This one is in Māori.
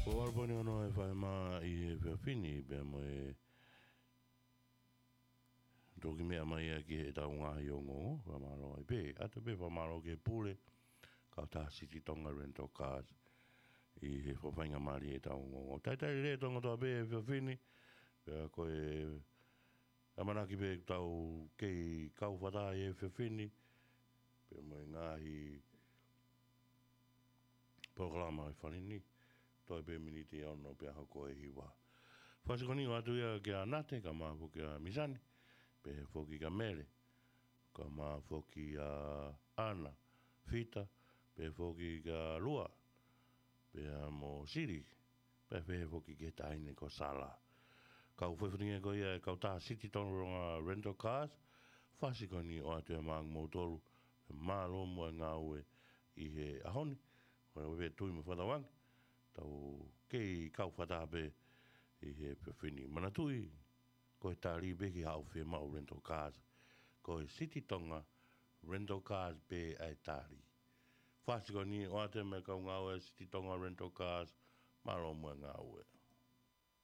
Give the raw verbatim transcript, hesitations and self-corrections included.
Ko albone ono e whae maa i e whiawhini bea mo e toki mea mai a ki e tau ngahi o ngongo whamaro e pe ata pe whamaro ke pule ka ta City Tonga rental cars i he whawhainga mari e tau ngongo tai tai re tonga toa pe e whiawhini bea ko e amanaki pe tau kei kau whata e whiawhini bea mo e ngahi programa e whanini toi pe miniti ono pe hako e hiwa. Whasikoni o atu ia ke a nate, ka maa whoki a misani, pe whoki ka mere, ka maa whoki a ana, fita, pe whoki ka lua, pe a mo siri, pe pe whoki ke taine ko sala. Kau whewhiringa ko ia e kau tā City Tonga rental cars, whasikoni o atu ia maa ngmotolu, pe maa lo mua ngā ue i he ahoni, kona wewe tui mo whatawangi, tau kei kau whatape i he pewhini. Mana tui, ko e tāri beki hau whi mau rental cars. Ko e City Tonga rental cars be ai tāri. Whasiko ni o ate me kau ngāue City Tonga rental cars, maro mua ngāue.